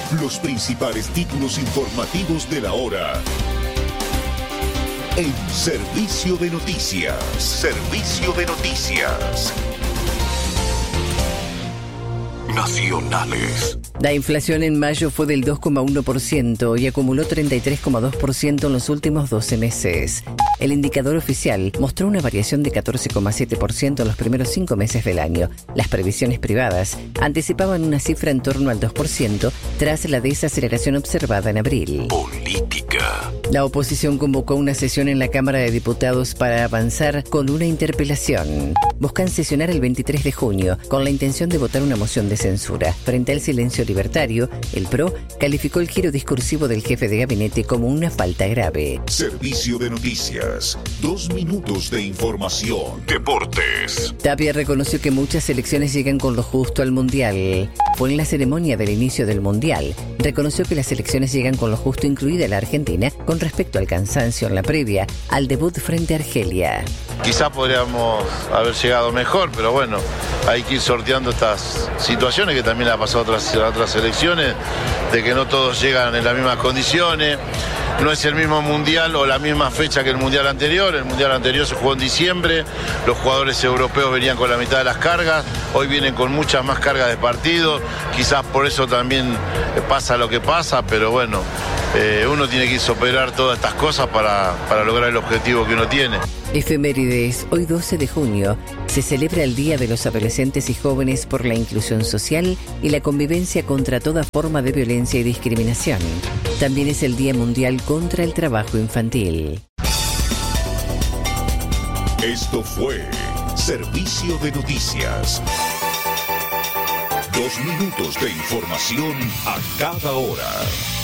Los principales títulos informativos de la hora. En Servicio de Noticias. Servicio de Noticias. Nacionales. La inflación en mayo fue del 2,1% y acumuló 33,2% en los últimos 12 meses. El indicador oficial mostró una variación de 14,7% en los primeros 5 meses del año. Las previsiones privadas anticipaban una cifra en torno al 2% tras la desaceleración observada en abril. Política. La oposición convocó una sesión en la Cámara de Diputados para avanzar con una interpelación. Buscan sesionar el 23 de junio con la intención de votar una moción de censura. Frente al silencio libertario, el PRO calificó el giro discursivo del jefe de gabinete como una falta grave. Servicio de Noticias. 2 minutos de información. Deportes. Tapia reconoció que muchas selecciones llegan con lo justo al Mundial. Fue en la ceremonia del inicio del Mundial. Reconoció que las selecciones llegan con lo justo, incluida la Argentina, con respecto al cansancio en la previa al debut frente a Argelia. Quizás podríamos haber llegado mejor, pero bueno, hay que ir sorteando estas situaciones que también ha pasado a otras selecciones, de que no todos llegan en las mismas condiciones. No es el mismo mundial o la misma fecha que el mundial anterior. El mundial anterior se jugó en diciembre, los jugadores europeos venían con la mitad de las cargas, hoy vienen con muchas más cargas de partido, quizás por eso también pasa lo que pasa, pero bueno, uno tiene que superar todas estas cosas para lograr el objetivo que uno tiene. Efemérides. Hoy 12 de junio se celebra el Día de los Adolescentes y Jóvenes por la Inclusión Social y la Convivencia contra toda forma de violencia y discriminación. También es el Día Mundial contra el Trabajo Infantil. Esto fue Servicio de Noticias. 2 minutos de información a cada hora.